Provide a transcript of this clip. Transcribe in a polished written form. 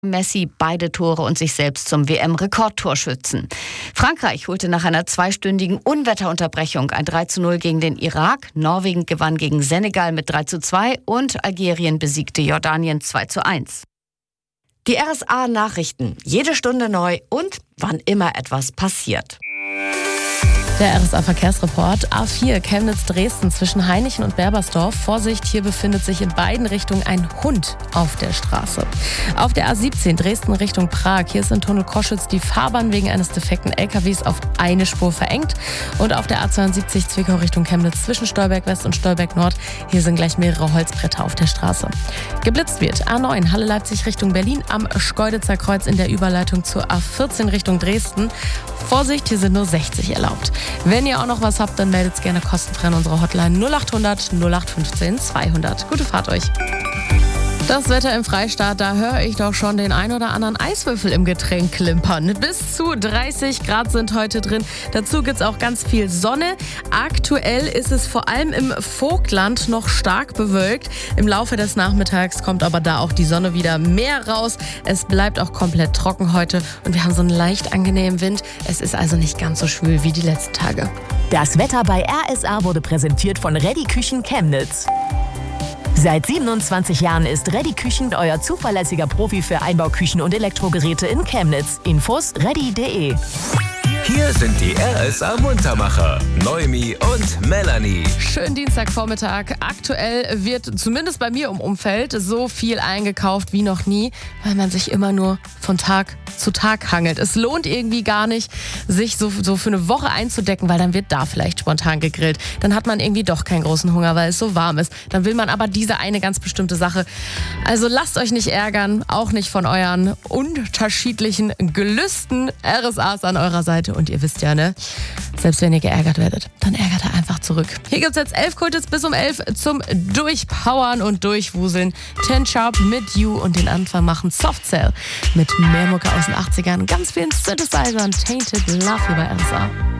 Messi beide Tore und sich selbst zum WM-Rekordtorschützen. Frankreich holte nach einer 2-stündigen Unwetterunterbrechung ein 3:0 gegen den Irak. Norwegen gewann gegen Senegal mit 3:2 und Algerien besiegte Jordanien 2:1. Die RSA-Nachrichten, jede Stunde neu und wann immer etwas passiert. Der RSA-Verkehrsreport. A4 Chemnitz-Dresden zwischen Hainichen und Berbersdorf. Vorsicht, hier befindet sich in beiden Richtungen ein Hund auf der Straße. Auf der A17 Dresden Richtung Prag. Hier ist in Tunnel Koschütz die Fahrbahn wegen eines defekten LKWs auf eine Spur verengt. Und auf der A72 Zwickau Richtung Chemnitz zwischen Stolberg West und Stolberg Nord. Hier sind gleich mehrere Holzbretter auf der Straße. Geblitzt wird A9 Halle Leipzig Richtung Berlin am Schkeuditzer Kreuz in der Überleitung zur A14 Richtung Dresden. Vorsicht, hier sind nur 60 erlaubt. Wenn ihr auch noch was habt, dann meldet es gerne kostenfrei an unsere Hotline 0800 0815 200. Gute Fahrt euch. Das Wetter im Freistaat, da höre ich doch schon den ein oder anderen Eiswürfel im Getränk klimpern. Bis zu 30 Grad sind heute drin. Dazu gibt es auch ganz viel Sonne. Aktuell ist es vor allem im Vogtland noch stark bewölkt. Im Laufe des Nachmittags kommt aber da auch die Sonne wieder mehr raus. Es bleibt auch komplett trocken heute und wir haben so einen leicht angenehmen Wind. Es ist also nicht ganz so schwül wie die letzten Tage. Das Wetter bei RSA wurde präsentiert von Reddy Küchen Chemnitz. Seit 27 Jahren ist Reddy Küchen euer zuverlässiger Profi für Einbauküchen und Elektrogeräte in Chemnitz. Infos reddy.de. Hier sind die RSA Muntermacher, Noemi und Melanie. Schönen Dienstagvormittag. Aktuell wird zumindest bei mir im Umfeld so viel eingekauft wie noch nie, weil man sich immer nur von Tag zu Tag hangelt. Es lohnt irgendwie gar nicht, sich so für eine Woche einzudecken, weil dann wird da vielleicht spontan gegrillt. Dann hat man irgendwie doch keinen großen Hunger, weil es so warm ist. Dann will man aber diese eine ganz bestimmte Sache. Also lasst euch nicht ärgern, auch nicht von euren unterschiedlichen Gelüsten. RSAs an eurer Seite. Und ihr wisst ja, ne? Selbst wenn ihr geärgert werdet, dann ärgert er einfach zurück. Hier gibt's jetzt 11 Kultits bis um 11 zum Durchpowern und Durchwuseln. 10 Sharp mit You und den Anfang machen Soft Cell mit mehr Mucke aus den 80ern. Ganz vielen Synthesizern. Tainted Love hier bei RSA.